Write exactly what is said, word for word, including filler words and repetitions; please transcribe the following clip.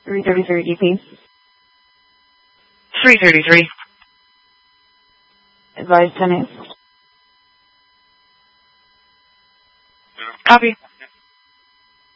three thirty-three E P. three thirty-three. Advise ten eight. Copy.